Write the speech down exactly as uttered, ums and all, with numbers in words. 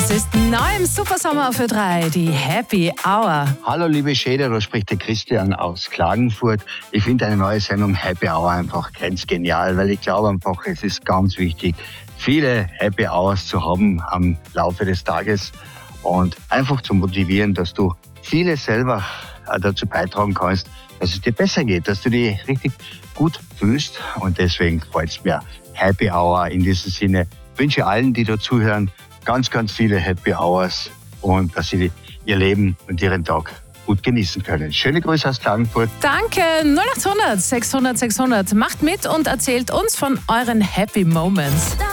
Es ist neu im Supersommer für drei, die Happy Hour. Hallo liebe Schäder, da spricht der Christian aus Klagenfurt. Ich finde eine neue Sendung Happy Hour einfach ganz genial, weil ich glaube einfach, es ist ganz wichtig, viele Happy Hours zu haben am Laufe des Tages und einfach zu motivieren, dass du vieles selber dazu beitragen kannst, dass es dir besser geht, dass du dich richtig gut fühlst, und deswegen freut es mir. Happy Hour in diesem Sinne. Ich wünsche allen, die da zuhören, ganz, ganz viele Happy Hours und dass sie ihr Leben und ihren Tag gut genießen können. Schöne Grüße aus Klagenfurt. Danke. null acht hundert sechshundert sechshundert. Macht mit und erzählt uns von euren Happy Moments.